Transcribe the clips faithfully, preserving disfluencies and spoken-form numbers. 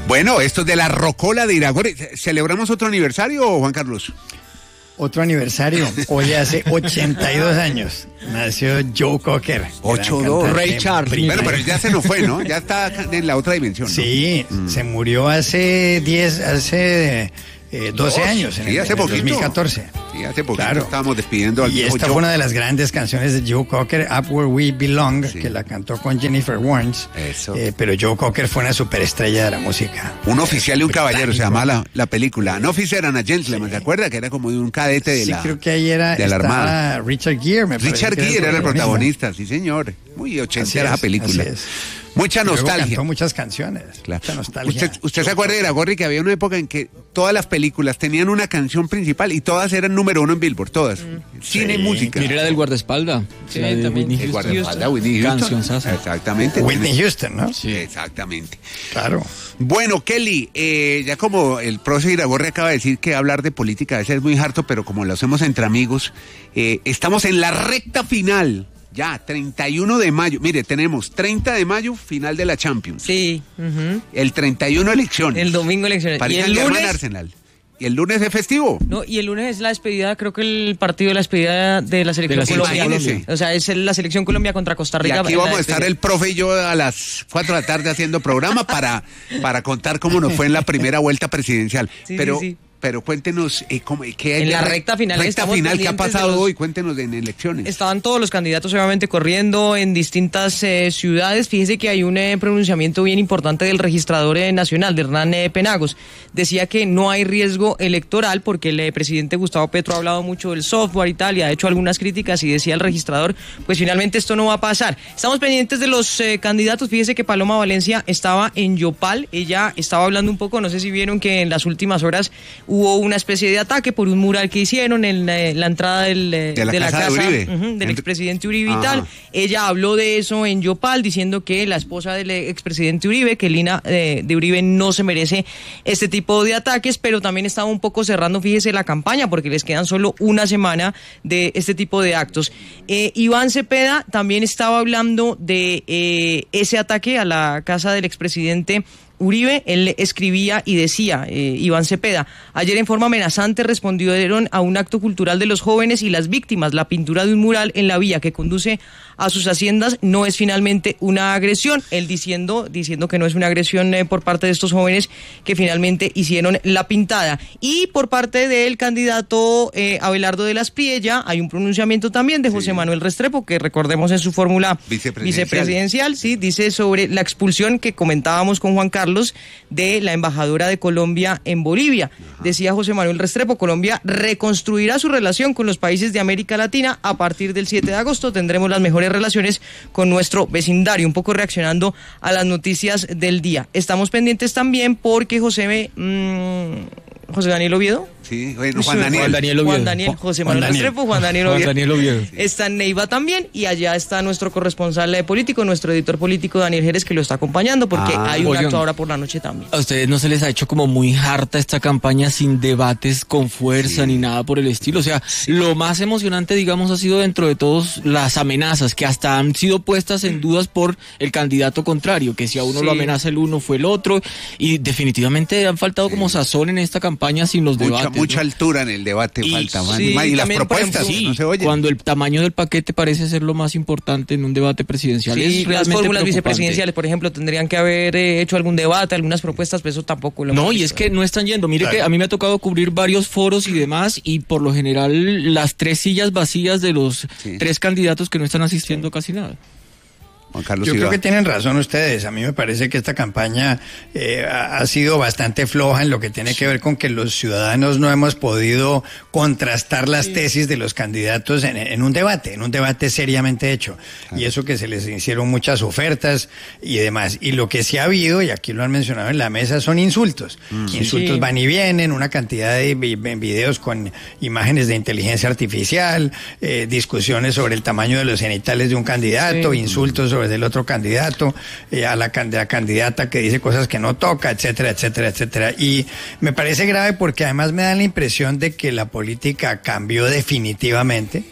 Bueno, esto es de la Rocola de Iragorri. ¿Celebramos otro aniversario, Juan Carlos? Otro aniversario. Hoy hace ochenta y dos años nació Joe Cocker. ochenta y dos. Ray Charles. Bueno, pero ya se nos fue, ¿no? Ya está en la otra dimensión, ¿no? Sí, mm. se murió hace diez, hace eh, doce Dos. años, en, sí, el, hace en el dos mil catorce. Sí, hace poquito claro. Estábamos despidiendo al Y esta Joe. fue una de las grandes canciones de Joe Cocker, Up Where We Belong, sí. que la cantó con Jennifer Warnes. Eso. Eh, pero Joe Cocker fue una superestrella de la música. Un oficial y un caballero, se llama la, la película. An Officer and a Gentleman, sí. ¿se acuerda? Que era como de un cadete de sí, la Sí, creo que ahí era de la Armada. Richard Gere, me parece. Richard Gere era el protagonista, sí señor. Muy ochentera esa película. Así es. Mucha nostalgia. Cantó muchas canciones. Claro. Mucha nostalgia. ¿Usted, usted se acuerda de Iragorri que había una época en que todas las películas tenían una canción principal y todas eran número uno en Billboard, todas. Mm. Cine sí. y música. Mira, era del guardaespaldas. Sí, la de también. El guardaespaldas, Whitney Houston. Canción Sasa. Exactamente. Whitney Houston, ¿no? Sí. Exactamente. Claro. Bueno, Kelly, eh, ya como el profesor Iragorri acaba de decir que hablar de política a veces es muy harto, pero como lo hacemos entre amigos, eh, estamos en la recta final. Ya, treinta y uno de mayo. Mire, tenemos treinta de mayo, final de la Champions. Sí. Uh-huh. El treinta y uno, elecciones. El domingo, elecciones. Paris ¿Y el Saint-Germain, lunes? Arsenal. ¿Y el lunes es festivo? No, y el lunes es la despedida, creo que el partido de la despedida de la selección de la Colombia. Colombia. O sea, es la selección Colombia contra Costa Rica. Y aquí vamos a estar el profe y yo a las cuatro de la tarde haciendo programa para, para contar cómo nos fue en la primera vuelta presidencial. Sí, Pero... sí, sí. Pero cuéntenos, eh, cómo, ¿qué hay en de la recta final? Recta final, ¿qué ha pasado los, hoy? Cuéntenos de en elecciones. Estaban todos los candidatos obviamente corriendo en distintas eh, ciudades. Fíjese que hay un eh, pronunciamiento bien importante del registrador eh, nacional, de Hernán eh, Penagos. Decía que no hay riesgo electoral porque el eh, presidente Gustavo Petro ha hablado mucho del software y tal, y ha hecho algunas críticas, y decía el registrador, pues finalmente esto no va a pasar. Estamos pendientes de los eh, candidatos. Fíjese que Paloma Valencia estaba en Yopal. Ella estaba hablando un poco, no sé si vieron que en las últimas horas hubo una especie de ataque por un mural que hicieron en la, en la entrada del, de, de la de casa, la casa de Uribe. Uh-huh, del expresidente Uribe y tal. Ella habló de eso en Yopal, diciendo que la esposa del expresidente Uribe, que Lina eh, de Uribe, no se merece este tipo de ataques, pero también estaba un poco cerrando, fíjese, la campaña, porque les quedan solo una semana de este tipo de actos. Eh, Iván Cepeda también estaba hablando de eh, ese ataque a la casa del expresidente Uribe. Él escribía y decía, eh, Iván Cepeda, ayer en forma amenazante respondieron a un acto cultural de los jóvenes y las víctimas. La pintura de un mural en la vía que conduce a sus haciendas no es finalmente una agresión. Él diciendo, diciendo que no es una agresión eh, por parte de estos jóvenes que finalmente hicieron la pintada. Y por parte del candidato eh, Abelardo de las Priella hay un pronunciamiento también de José sí. Manuel Restrepo, que recordemos en su fórmula vicepresidencial. vicepresidencial, sí, dice sobre la expulsión que comentábamos con Juan Carlos de la embajadora de Colombia en Bolivia. Ajá. Decía José Manuel Restrepo, Colombia reconstruirá su relación con los países de América Latina. A partir del siete de agosto tendremos las mejores relaciones con nuestro vecindario, un poco reaccionando a las noticias del día. Estamos pendientes también porque José mmm, José Daniel Oviedo. Sí, bueno, Juan Daniel. Juan Daniel Oviedo. Juan Daniel, José Manuel Juan Daniel. Restrepo, Juan Daniel Oviedo. Juan Daniel Oviedo. Está en Neiva también, y allá está nuestro corresponsal político, nuestro editor político Daniel Jerez, que lo está acompañando, porque ah, hay un oigan, acto ahora por la noche también. ¿A ustedes no se les ha hecho como muy harta esta campaña sin debates con fuerza sí. ni nada por el estilo? O sea, sí. lo más emocionante, digamos, ha sido dentro de todos las amenazas que hasta han sido puestas en dudas por el candidato contrario, que si a uno sí. lo amenaza el uno fue el otro, y definitivamente han faltado sí. como sazón en esta campaña sin los mucha, debates. Mucha ¿no? altura en el debate y, falta, man, sí, y las propuestas ejemplo, sí, no se oyen. Cuando el tamaño del paquete parece ser lo más importante en un debate presidencial. Sí, es las fórmulas vicepresidenciales, por ejemplo, tendrían que haber eh, hecho algún debate, algunas propuestas, pero eso tampoco lo No, y es que no están yendo. Mire claro. que a mí me ha tocado cubrir varios foros y demás, y por lo general las tres sillas vacías de los sí. tres candidatos que no están asistiendo casi nada. Juan Carlos Yo Iba. creo que tienen razón ustedes. A mí me parece que esta campaña eh, ha sido bastante floja en lo que tiene sí. que ver con que los ciudadanos no hemos podido contrastar las sí. tesis de los candidatos en, en un debate, en un debate seriamente hecho. Claro. Y eso que se les hicieron muchas ofertas y demás. Y lo que sí ha habido, y aquí lo han mencionado en la mesa, son insultos. Mm. Insultos sí. van y vienen, una cantidad de videos con imágenes de inteligencia artificial, eh, discusiones sobre el tamaño de los genitales de un candidato, sí. insultos sobre del otro candidato, eh, a la, la candidata que dice cosas que no toca, etcétera, etcétera, etcétera. Y me parece grave porque además me da la impresión de que la política cambió definitivamente.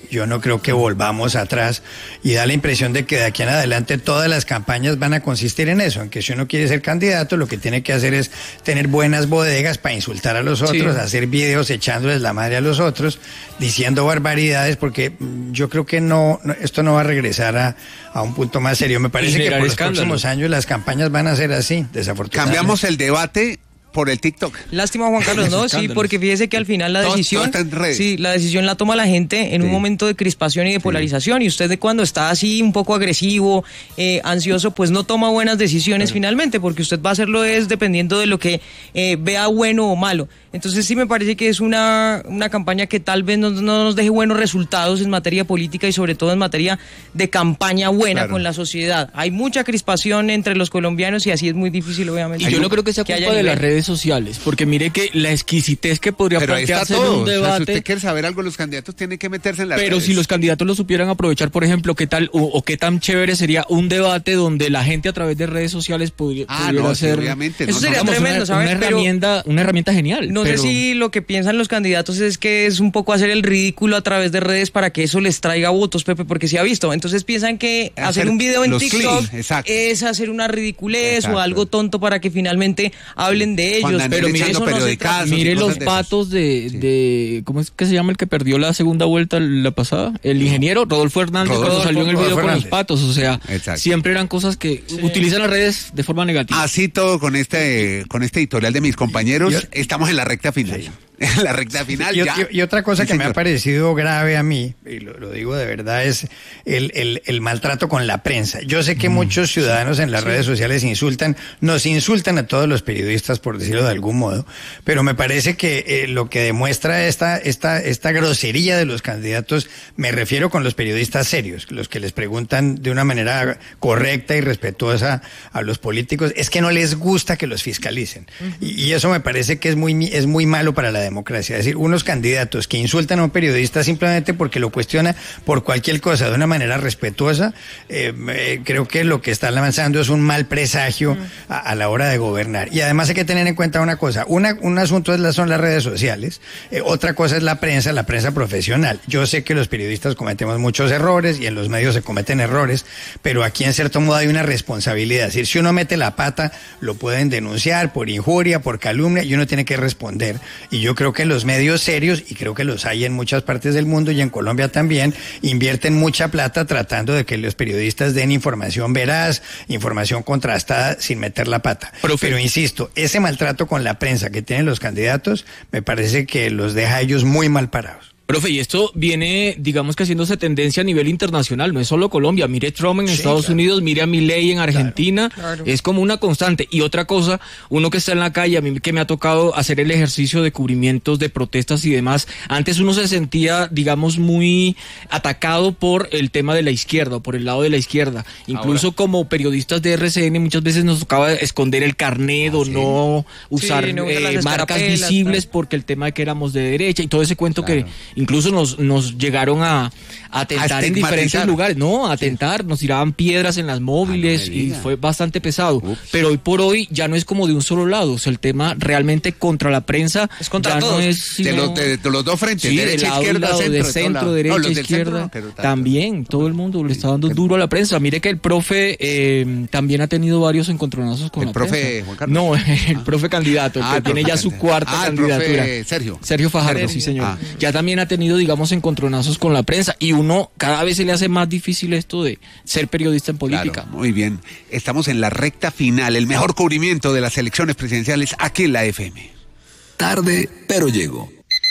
Yo no creo que volvamos atrás y da la impresión de que de aquí en adelante todas las campañas van a consistir en eso, en que si uno quiere ser candidato, lo que tiene que hacer es tener buenas bodegas para insultar a los otros, sí. hacer videos echándoles la madre a los otros, diciendo barbaridades, porque yo creo que no, no esto no va a regresar a, a un punto más serio. Me parece que por los escándalo. próximos años las campañas van a ser así, desafortunadamente. Cambiamos el debate por el TikTok. Lástima, Juan Carlos, no, sí, porque fíjese que al final la decisión, todo, todo sí, la decisión la toma la gente en sí. un momento de crispación y de polarización, sí. y usted de cuando está así un poco agresivo, eh, ansioso, pues no toma buenas decisiones claro. finalmente, porque usted va a hacerlo es dependiendo de lo que eh, vea bueno o malo. Entonces sí me parece que es una, una campaña que tal vez no, no nos deje buenos resultados en materia política y sobre todo en materia de campaña buena claro. con la sociedad. Hay mucha crispación entre los colombianos y así es muy difícil, obviamente. Y yo no creo que sea culpa de las redes sociales, porque mire que la exquisitez que podría pero plantearse en un debate... O sea, si usted quiere saber algo, los candidatos tienen que meterse en las Pero redes. si los candidatos lo supieran aprovechar, por ejemplo, qué tal o, o qué tan chévere sería un debate donde la gente a través de redes sociales podría, ah, pudiera no, hacer... Sí, obviamente. Eso no, sería no, tremendo, una, ¿sabes? Una pero herramienta, una herramienta genial. No pero... sé si lo que piensan los candidatos es que es un poco hacer el ridículo a través de redes para que eso les traiga votos, Pepe, porque se ha visto. Entonces piensan que hacer, hacer un video en TikTok clean, es hacer una ridiculez exacto. o algo tonto para que finalmente hablen de ellos. Pero mire, eso no se trata. Mire los patos de, sí. de... ¿Cómo es que se llama el que perdió la segunda vuelta la pasada? El ingeniero Rodolfo Hernández, Rodolfo, cuando salió en el video con los patos. O sea, exacto. siempre eran cosas que sí. utilizan las redes de forma negativa. Así todo con este, con este editorial de mis compañeros, Yo, estamos en la recta final. Sí. En la recta final y, ya. Y, y otra cosa sí, que señor. me ha parecido grave a mí, y lo, lo digo de verdad, es el, el, el maltrato con la prensa. Yo sé que mm, muchos ciudadanos sí, en las sí. redes sociales insultan, nos insultan a todos los periodistas, por decirlo de algún modo, pero me parece que eh, lo que demuestra esta, esta, esta grosería de los candidatos, me refiero con los periodistas serios, los que les preguntan de una manera correcta y respetuosa a los políticos, es que no les gusta que los fiscalicen. Mm. Y, y eso me parece que es muy, es muy malo para la democracia, es decir, unos candidatos que insultan a un periodista simplemente porque lo cuestiona por cualquier cosa de una manera respetuosa, eh, eh, creo que lo que están lanzando es un mal presagio mm. a, a la hora de gobernar. Y además hay que tener en cuenta una cosa, una, un asunto es la, son las redes sociales, eh, otra cosa es la prensa, la prensa profesional. Yo sé que los periodistas cometemos muchos errores y en los medios se cometen errores, pero aquí en cierto modo hay una responsabilidad, es decir, si uno mete la pata, lo pueden denunciar por injuria, por calumnia, y uno tiene que responder. Y yo creo que los medios serios, y creo que los hay en muchas partes del mundo y en Colombia también, invierten mucha plata tratando de que los periodistas den información veraz, información contrastada sin meter la pata. Profe. Pero insisto, ese maltrato con la prensa que tienen los candidatos me parece que los deja a ellos muy mal parados. Profe, y esto viene, digamos que haciéndose tendencia a nivel internacional, no es solo Colombia. Mire Trump en sí, Estados claro. Unidos, mire a Milei en Argentina, claro, claro. es como una constante. Y otra cosa, uno que está en la calle, a mí que me ha tocado hacer el ejercicio de cubrimientos de protestas y demás, antes uno se sentía, digamos, muy atacado por el tema de la izquierda, o por el lado de la izquierda. Incluso Ahora. como periodistas de R C N muchas veces nos tocaba esconder el carnet ah, o sí. no usar sí, no eh, marcas visibles tal. porque el tema de que éramos de derecha y todo ese cuento claro. que... Incluso nos, nos llegaron a, a atentar a en diferentes lugares, no, a atentar, sí. nos tiraban piedras en las móviles ah, no y fue bastante pesado. Ups. Pero hoy por hoy ya no es como de un solo lado, o sea, el tema realmente contra la prensa es contra ya todos. No es, sino, de, los, de, de los dos frentes, sí, derecha, lado, izquierda, lado, centro, de centro, derecha, no, izquierda, centro, no, también, todo el mundo le está dando duro a la prensa. Mire que el profe eh, también ha tenido varios encontronazos con el la profe prensa. Juan Carlos. No, el ah. profe candidato, el ah, que tiene ya su cuarta ah, candidatura. Sergio. Sergio Fajardo, Sergio. sí señor. Ah. Ya también ha tenido, digamos, encontronazos con la prensa y uno cada vez se le hace más difícil esto de ser periodista en política. Claro, muy bien. Estamos en la recta final, el mejor cubrimiento de las elecciones presidenciales aquí en la F M. Tarde, pero llego.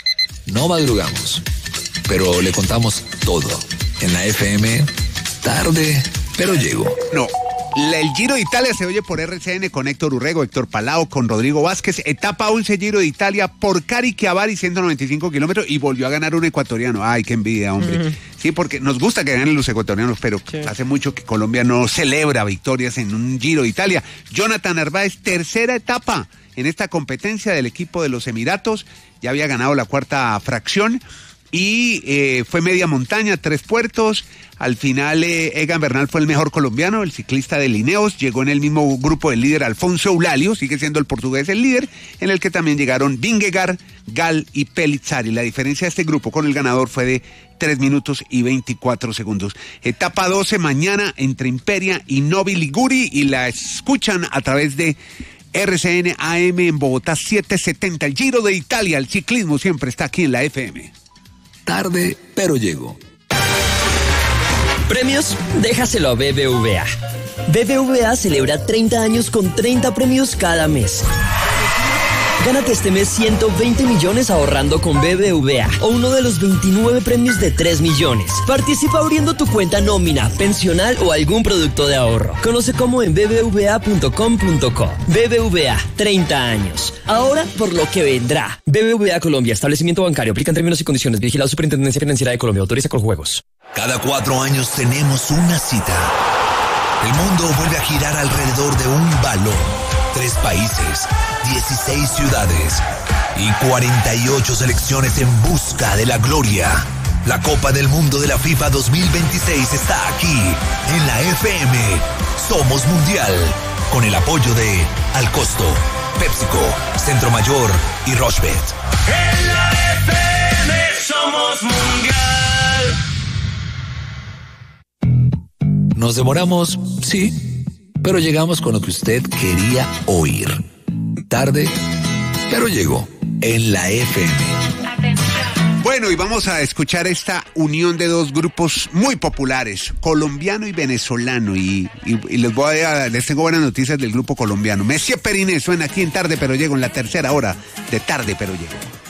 No madrugamos, pero le contamos todo. En la F M, tarde, pero llego. No. La, el Giro de Italia se oye por R C N con Héctor Urrego, Héctor Palao, con Rodrigo Vázquez. Etapa once Giro de Italia por Cari Chiavari, ciento noventa y cinco kilómetros, y volvió a ganar un ecuatoriano. Ay, qué envidia, hombre. Uh-huh. Sí, porque nos gusta que ganen los ecuatorianos, pero sí. hace mucho que Colombia no celebra victorias en un Giro de Italia. Jonathan Narváez, tercera etapa en esta competencia del equipo de los Emiratos. Ya había ganado la cuarta fracción. y eh, fue media montaña, tres puertos. Al final eh, Egan Bernal fue el mejor colombiano, el ciclista de Ineos, llegó en el mismo grupo del líder Alfonso Eulalio, sigue siendo el portugués el líder, en el que también llegaron Vingegaard, Gal y Pellizzari. La diferencia de este grupo con el ganador fue de tres minutos y veinticuatro segundos. Etapa doce mañana entre Imperia y Novi Liguri, y la escuchan a través de R C N A M en Bogotá setecientos setenta. El Giro de Italia, el ciclismo siempre está aquí en la F M. Tarde, pero llego. Premios, déjaselo a B B V A. B B V A celebra treinta años con treinta premios cada mes. Gánate este mes ciento veinte millones ahorrando con B B V A o uno de los veintinueve premios de tres millones. Participa abriendo tu cuenta nómina, pensional o algún producto de ahorro. Conoce cómo en b b v a punto com punto co. B B V A, treinta años. Ahora por lo que vendrá. B B V A Colombia, establecimiento bancario. Aplican términos y condiciones. Vigilado Superintendencia Financiera de Colombia. Autoriza con juegos. Cada cuatro años tenemos una cita. El mundo vuelve a girar alrededor de un balón. Tres países, dieciséis ciudades y cuarenta y ocho selecciones en busca de la gloria. La Copa del Mundo de la FIFA dos mil veintiséis está aquí, en la F M. Somos Mundial, con el apoyo de Al Costo, PepsiCo, Centro Mayor y Rochebet. En la F M somos Mundial. Nos demoramos, sí, pero llegamos con lo que usted quería oír. Tarde, pero llegó en la F M. Bueno, y vamos a escuchar esta unión de dos grupos muy populares, colombiano y venezolano, y, y, y les voy a les tengo buenas noticias del grupo colombiano. Messier Periné suena aquí en Tarde, pero llego, en la tercera hora de Tarde, pero llego.